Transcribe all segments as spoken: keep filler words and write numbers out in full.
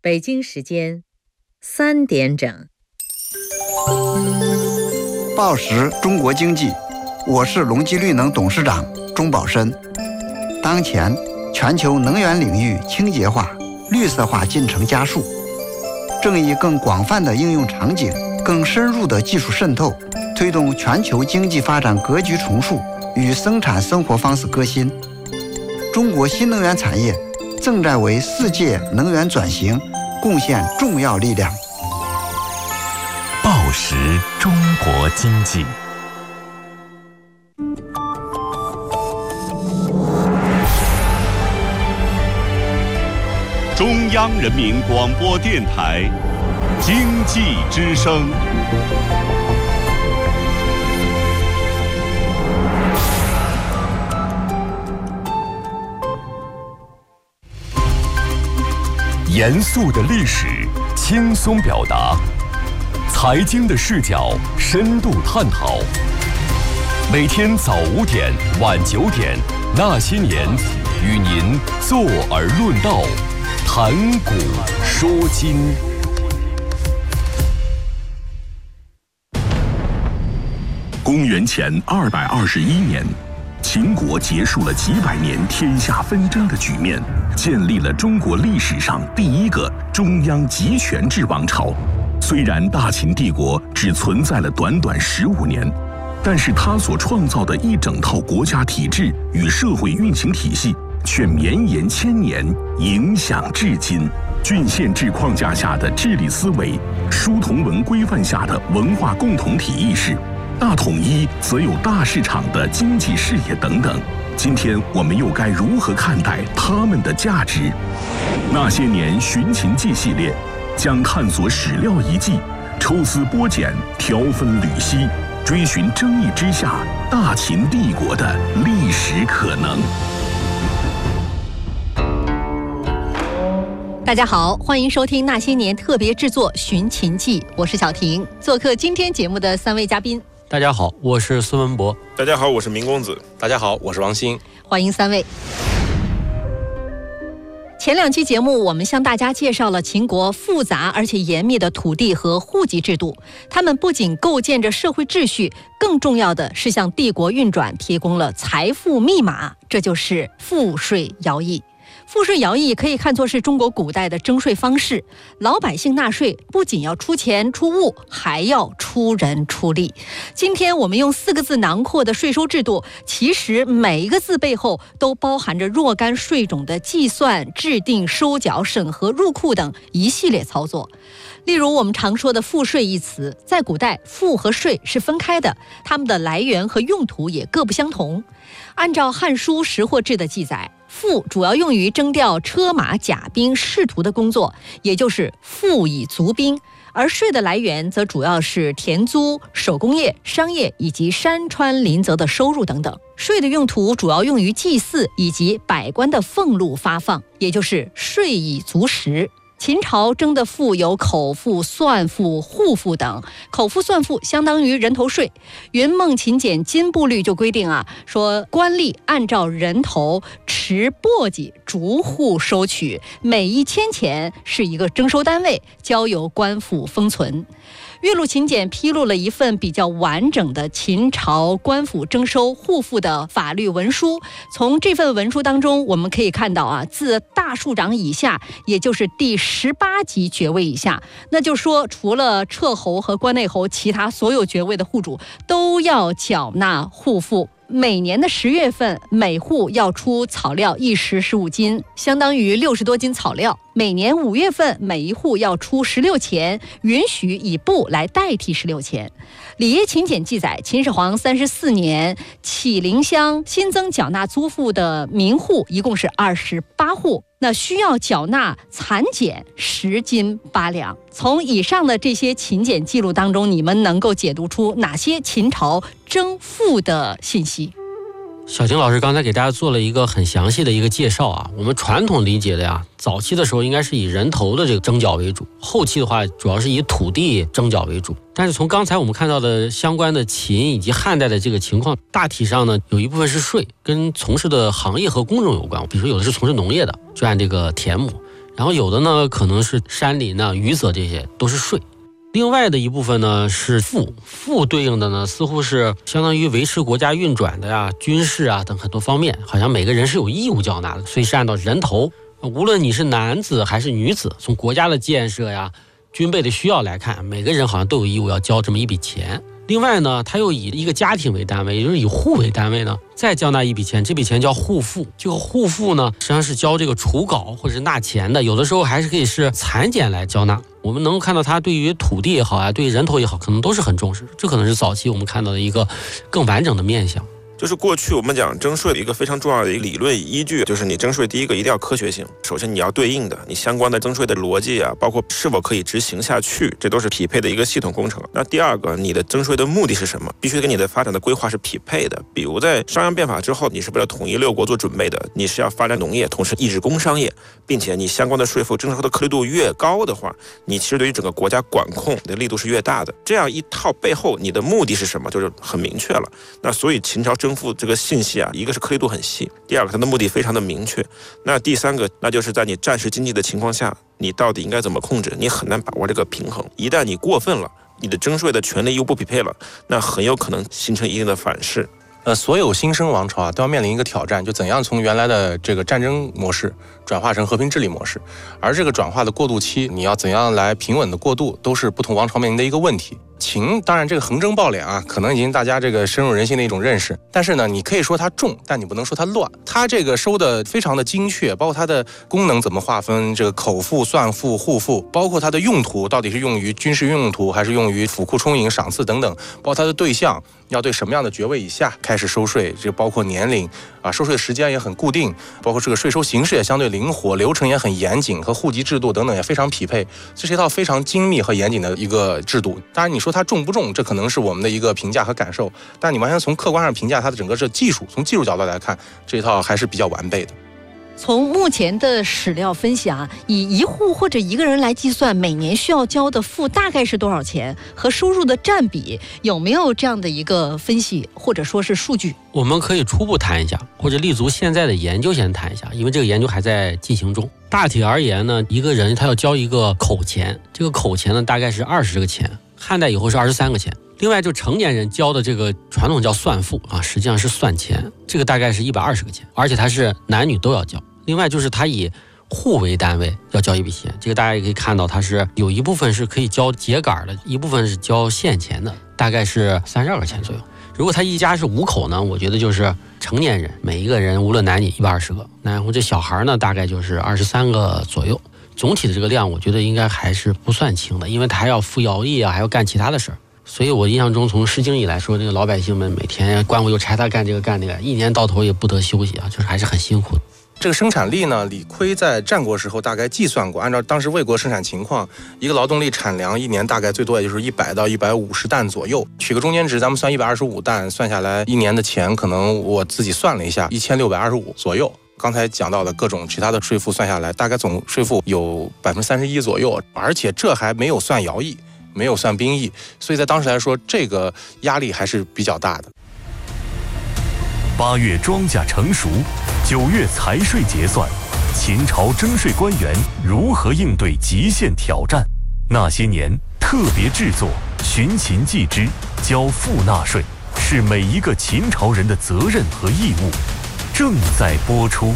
北京时间三点整。 报时中国经济，我是隆基绿能董事长钟宝申。当前全球能源领域清洁化、绿色化进程加速，正以更广泛的应用场景、更深入的技术渗透，推动全球经济发展格局重塑与生产生活方式革新。中国新能源产业正在为世界能源转型贡献重要力量。 报时中国经济， 中央人民广播电台经济之声。 严肃的历史，轻松表达；财经的视角，深度探讨。每天早五点、晚九点，那些年，与您坐而论道，谈古说今。 公元前二百二十一年，秦国结束了几百年天下纷争的局面，建立了中国历史上第一个中央集权制王朝。虽然大秦帝国只存在了短短十五年，但是它所创造的一整套国家体制与社会运行体系却绵延千年，影响至今。郡县制框架下的治理思维，书同文规范下的文化共同体意识，大统一则有大市场的经济视野等等。今天我们又该如何看待他们的价值？那些年寻秦记系列将探索史料遗迹，抽丝剥茧，条分缕析，追寻争议之下大秦帝国的历史可能。 大家好，欢迎收听那些年特别制作《寻秦记》，我是小婷。做客今天节目的三位嘉宾， 大家好，我是孙文博。 大家好，我是明公子。 大家好，我是王鑫。 欢迎三位。前两期节目，我们向大家介绍了秦国复杂而且严密的土地和户籍制度，他们不仅构建着社会秩序，更重要的是向帝国运转提供了财富密码，这就是赋税徭役。赋税徭役可以看作是中国古代的征税方式，老百姓纳税不仅要出钱出物，还要出人出力。今天我们用四个字囊括的税收制度，其实每一个字背后都包含着若干税种的计算、制定、收缴、审核、入库等一系列操作。例如我们常说的赋税一词，在古代赋和税是分开的，它们的来源和用途也各不相同。按照《汉书·识货志》的记载，赋主要用于征调车马甲兵士卒的工作，也就是赋以足兵；而税的来源则主要是田租、手工业、商业以及山川林泽的收入等等。税的用途主要用于祭祀以及百官的俸禄发放，也就是税以足食。秦朝征的赋有口赋、算赋、户赋等。口赋、算赋相当于人头税。云梦秦简金部律就规定啊，说官吏按照人头持簸箕逐户收取，每一千钱是一个征收单位，交由官府封存。岳麓秦简披露了一份比较完整的秦朝官府征收户赋的法律文书。从这份文书当中，我们可以看到啊，自大庶长以下，也就是第十八级爵位以下，那就说除了彻侯和关内侯，其他所有爵位的户主都要缴纳户赋。每年的十月份，每户要出草料一石十五斤，相当于六十多斤草料。每年五月份，每一户要出十六钱，允许以布来代替十六钱。里耶秦简记载，秦始皇三十四年，启陵乡新增缴纳租赋的民户一共是二十八户，那需要缴纳蚕茧十斤八两。从以上的这些秦简记录当中，你们能够解读出哪些秦朝征赋的信息？ 小婷老师刚才给大家做了一个很详细的一个介绍啊。我们传统理解的呀，早期的时候应该是以人头的这个征缴为主，后期的话主要是以土地征缴为主。但是从刚才我们看到的相关的秦以及汉代的这个情况，大体上呢，有一部分是税，跟从事的行业和工种有关。比如说有的是从事农业的，就按这个田亩； 然后有的呢可能是山林呢、渔泽，这些都是税。另外的一部分呢是赋，赋对应的呢似乎是相当于维持国家运转的呀、军事啊等很多方面，好像每个人是有义务缴纳的，所以是按照人头，无论你是男子还是女子，从国家的建设呀、军备的需要来看，每个人好像都有义务要交这么一笔钱。另外呢，他又以一个家庭为单位，也就是以户为单位呢，再交纳一笔钱，这笔钱叫户赋。这个户赋呢，实际上是交这个除稿或者是纳钱的，有的时候还是可以是残减来交纳。我们能够看到，他对于土地也好啊，对于人头也好，可能都是很重视。这可能是早期我们看到的一个更完整的面向。 就是过去我们讲征税的一个非常重要的一个理论依据，就是你征税第一个一定要科学性，首先你要对应的你相关的征税的逻辑啊，包括是否可以执行下去，这都是匹配的一个系统工程。那第二个，你的征税的目的是什么，必须跟你的发展的规划是匹配的。比如在商鞅变法之后，你是为了统一六国做准备的，你是要发展农业，同时抑制工商业，并且你相关的税赋征收的颗粒度越高的话，你其实对于整个国家管控的力度是越大的。这样一套背后你的目的是什么，就是很明确了。那所以秦朝征赋这个信息啊，一个是颗粒度很细，第二个它的目的非常的明确，那第三个那就是在你战时经济的情况下，你到底应该怎么控制，你很难把握这个平衡。一旦你过分了，你的征税的权利又不匹配了，那很有可能形成一定的反噬。 呃，所有新生王朝啊都要面临一个挑战，就怎样从原来的这个战争模式转化成和平治理模式，而这个转化的过渡期，你要怎样来平稳的过渡，都是不同王朝面临的一个问题。秦当然这个横征暴敛啊，可能已经大家这个深入人心的一种认识，但是呢，你可以说它重，但你不能说它乱。它这个收的非常的精确，包括它的功能怎么划分，这个口赋、算赋、户赋，包括它的用途到底是用于军事用途还是用于府库充盈、赏赐等等，包括它的对象要对什么样的爵位以下开始收税，这包括年龄啊，收税的时间也很固定，包括这个税收形式也相对灵活，流程也很严谨，和户籍制度等等也非常匹配，这是一套非常精密和严谨的一个制度。当然你说它重不重，这可能是我们的一个评价和感受，但你完全从客观上评价它的整个这技术，从技术角度来看，这一套还是比较完备的。 从目前的史料分析啊，以一户或者一个人来计算，每年需要交的赋大概是多少钱，和收入的占比有没有这样的一个分析或者说是数据？ 我们可以初步谈一下，或者立足现在的研究先谈一下，因为这个研究还在进行中。大体而言呢，一个人他要交一个口钱，这个口钱呢大概是二十个钱，汉代以后是二十三个钱。另外就成年人交的这个传统叫算赋啊，实际上是算钱，这个大概是一百二十个钱，而且它是男女都要交。另外就是它以户为单位要交一笔钱，这个大家也可以看到，它是有一部分是可以交秸秆的，一部分是交现钱的，大概是三十二个钱左右。如果他一家是五口呢，我觉得就是成年人每一个然无论男女一百二十个，然后这小孩呢大概就是二十三个左右。总体的这个量我觉得应该还是不算轻的，因为他还要服徭役啊，还要干其他的事儿。所以我印象中从诗经以来说，这个老百姓们每天官府又差他干这个干那个，一年到头也不得休息啊，就是还是很辛苦的。 这个生产力呢，李悝在战国时候大概计算过，按照当时魏国生产情况，一个劳动力产粮一年大概最多也就是一百到一百五十担左右，取个中间值，咱们算一百二十五担，算下来一年的钱可能我自己算了一下，一千六百二十五左右。刚才讲到的各种其他的税赋算下来，大概总税赋有百分之三十一左右，而且这还没有算徭役，没有算兵役，所以在当时来说，这个压力还是比较大的。 八月庄稼成熟，九月财税结算，秦朝征税官员如何应对极限挑战？那些年特别制作《寻秦记之交赋纳税》，是每一个秦朝人的责任和义务，正在播出。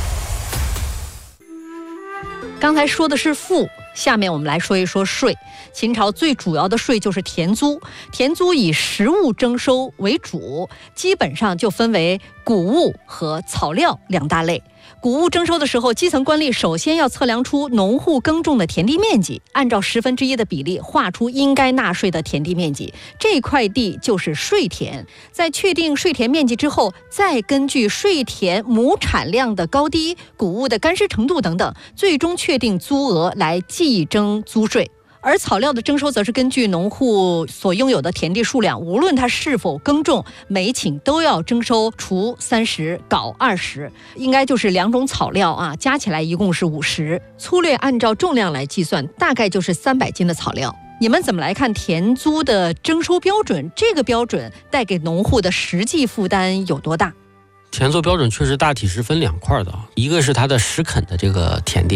刚才说的是赋，下面我们来说一说税。秦朝最主要的税就是田租，田租以实物征收为主，基本上就分为谷物和草料两大类。谷物征收的时候，基层官吏首先要测量出农户耕种的田地面积，按照十分之一的比例划出应该纳税的田地面积，这块地就是税田。在确定税田面积之后，再根据税田亩产量的高低、谷物的干湿程度等等，最终确定租额来计征租税。而草料的征收则是根据农户所拥有的田地数量，无论他是否耕种，每顷都要征收锄三十，镐二十，应该就是两种草料啊，加起来一共是五十。粗略按照重量来计算，大概就是三百斤的草料。你们怎么来看田租的征收标准？这个标准带给农户的实际负担有多大？ 田租标准确实大体是分两块的，一个是它的实垦的这个田地，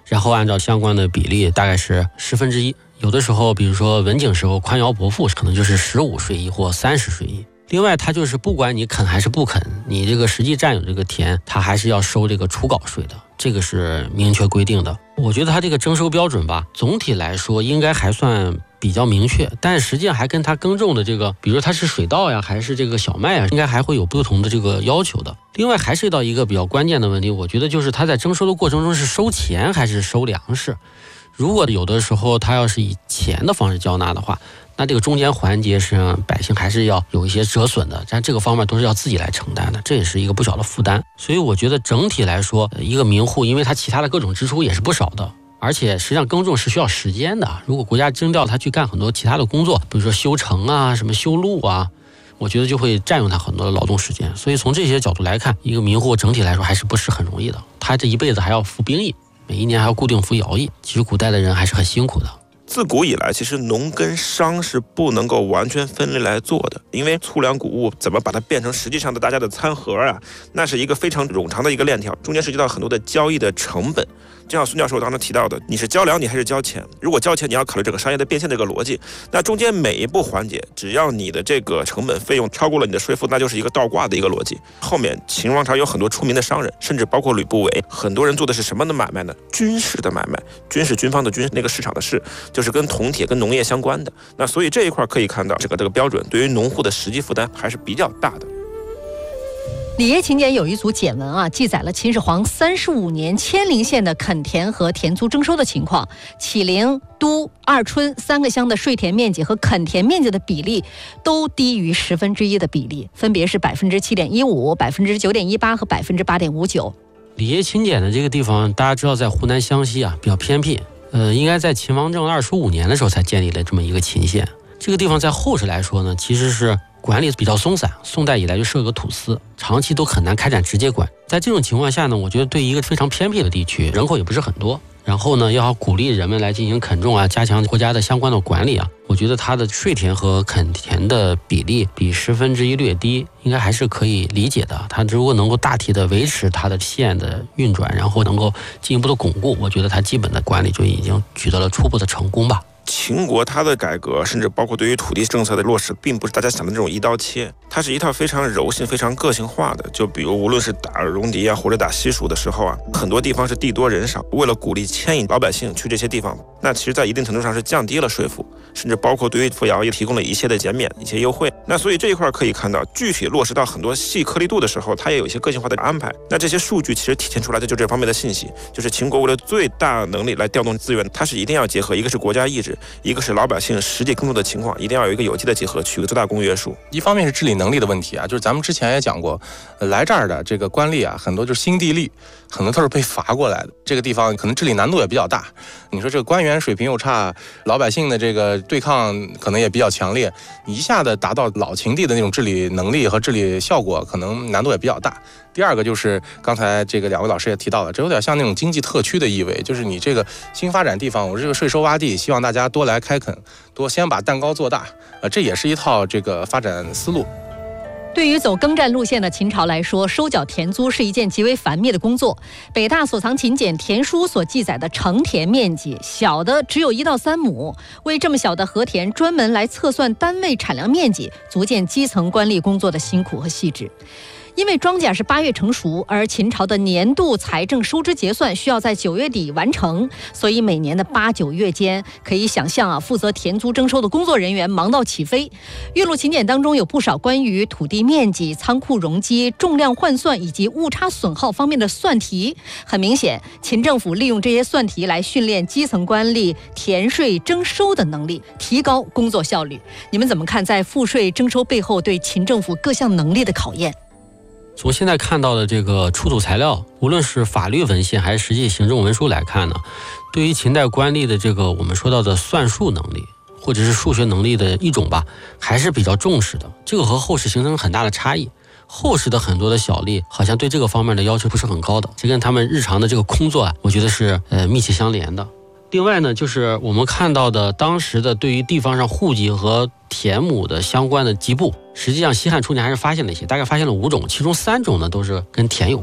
然后按照相关的比例大概是十分之一。有的时候比如说文景时候宽徭薄赋，可能就是十五税一或三十税一。另外它就是不管你垦还是不垦，你这个实际占有这个田，它还是要收这个除稿税的，这个是明确规定的。我觉得它这个征收标准吧，总体来说应该还算比较明确，但实际上还跟它耕种的这个，比如它是水稻呀还是这个小麦啊，应该还会有不同的这个要求的。另外还涉及到一个比较关键的问题，我觉得就是它在征收的过程中是收钱还是收粮食。如果有的时候它要是以钱的方式交纳的话，那这个中间环节实际上百姓还是要有一些折损的，但这个方面都是要自己来承担的，这也是一个不小的负担。所以我觉得整体来说，一个民户因为它其他的各种支出也是不少的，而且实际上耕种是需要时间的，如果国家征调他去干很多其他的工作，比如说修城啊什么修路啊，我觉得就会占用他很多的劳动时间。所以从这些角度来看，一个民户整体来说还是不是很容易的，他这一辈子还要服兵役，每一年还要固定服徭役，其实古代的人还是很辛苦的。 自古以来，其实农跟商是不能够完全分离来做的，因为粗粮谷物怎么把它变成实际上的大家的餐盒啊，那是一个非常冗长的一个链条，中间涉及到很多的交易的成本。就像孙教授刚才提到的，你是交粮你还是交钱？如果交钱，你要考虑这个商业的变现这个逻辑，那中间每一步环节，只要你的这个成本费用超过了你的税负，那就是一个倒挂的一个逻辑。后面秦王朝有很多出名的商人，甚至包括吕不韦，很多人做的是什么的买卖呢？军事的买卖，军是军方的军，那个市场的市，就是跟铜铁跟农业相关的。那所以这一块可以看到，这个这个标准对于农户的实际负担还是比较大的。 里耶秦简有一组简文啊，记载了秦始皇三十五年千陵县的垦田和田租征收的情况。启陵、都、二春三个乡的税田面积和垦田面积的比例都低于十分之一的比例，分别是百分之七点一五、百分之九点一八和百分之八点五九。 里耶秦简的这个地方，大家知道在湖南湘西啊，比较偏僻。呃，应该在秦王政二十五年的时候才建立了这么一个秦县。这个地方在后世来说呢，其实是管理比较松散，宋代以来就设个土司，长期都很难开展直接管。在这种情况下呢，我觉得对一个非常偏僻的地区，人口也不是很多，然后呢，要鼓励人们来进行垦种啊，加强国家的相关的管理啊，我觉得它的税田和垦田的比例比十分之一略低，应该还是可以理解的。它如果能够大体的维持它的县的运转，然后能够进一步的巩固，我觉得它基本的管理就已经取得了初步的成功吧。 秦国它的改革，甚至包括对于土地政策的落实，并不是大家想的那种一刀切，它是一套非常柔性、非常个性化的。就比如无论是打戎狄啊，或者打西蜀的时候啊，很多地方是地多人少，为了鼓励牵引老百姓去这些地方，那其实在一定程度上是降低了税负，甚至包括对于服徭役提供了一些的减免、一些优惠。那所以这一块可以看到，具体落实到很多细颗粒度的时候，它也有一些个性化的安排。那这些数据其实体现出来的就这方面的信息，就是秦国为了最大能力来调动资源，它是一定要结合，一个是国家意志，一个是老百姓实际耕作的情况，一定要有一个有机的结合，取个最大公约数。 一方面是治理能力的问题啊，就是咱们之前也讲过，来这儿的这个官吏啊，很多就是新地利，很多都是被罚过来的。这个地方可能治理难度也比较大。你说这个官员水平又差，老百姓的这个对抗可能也比较强烈，你一下子达到老秦地的那种治理能力和治理效果，可能难度也比较大。第二个就是刚才这个两位老师也提到了，这有点像那种经济特区的意味，就是你这个新发展地方，我这个税收洼地，希望大家多来开垦，多先把蛋糕做大，呃，这也是一套这个发展思路。 对于走耕战路线的秦朝来说，收缴田租是一件极为繁密的工作。北大所藏秦简田书所记载的成田面积，小的只有一到三亩，为这么小的禾田专门来测算单位产量面积，足见基层官吏工作的辛苦和细致。因为庄稼是八月成熟，而秦朝的年度财政收支结算需要在九月底完成，所以每年的八九月间，可以想象啊，负责田租征收的工作人员忙到起飞。岳麓秦简当中有不少关于土地面积、仓库容积、重量换算以及误差损耗方面的算题。很明显，秦政府利用这些算题来训练基层官吏田税征收的能力，提高工作效率。你们怎么看在赋税征收背后对秦政府各项能力的考验？ 从现在看到的这个出土材料，无论是法律文献还是实际行政文书来看呢，对于秦代官吏的这个我们说到的算术能力或者是数学能力的一种吧，还是比较重视的。这个和后世形成很大的差异。后世的很多的小吏好像对这个方面的要求不是很高的，这跟他们日常的这个工作啊，我觉得是呃密切相连的。另外呢，就是我们看到的当时的对于地方上户籍和田亩的相关的籍簿，实际上西汉初年还是发现了一些，大概发现了五种，其中三种呢都是跟田有关的。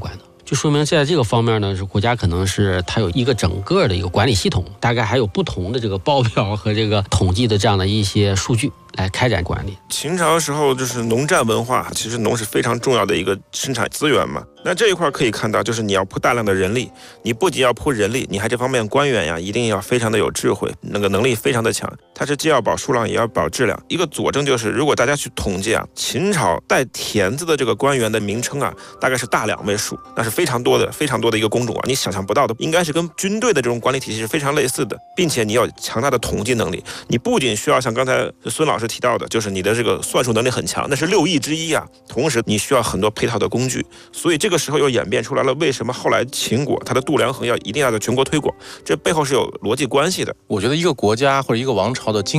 就说明在这个方面呢，是国家可能是它有一个整个的一个管理系统，大概还有不同的这个报表和这个统计的这样的一些数据来开展管理。 秦朝时候就是农战文化，其实农是非常重要的一个生产资源嘛。那这一块可以看到，就是你要铺大量的人力，你不仅要铺人力，你还这方面官员呀，一定要非常的有智慧，那个能力非常的强。它是既要保数量，也要保质量。一个佐证就是，如果大家去统计啊，秦朝带田字的这个官员的名称啊，大概是大两位数，那是非常多的、非常多的一个工种啊，你想象不到的，应该是跟军队的这种管理体系是非常类似的，并且你要强大的统计能力。你不仅需要像刚才孙老师提到的，就是你的这个算术能力很强，那是六艺之一啊。同时，你需要很多配套的工具，所以这个时候又演变出来了，为什么后来秦国它的度量衡要一定要在全国推广？这背后是有逻辑关系的。 我觉得一个国家或者一个王朝的经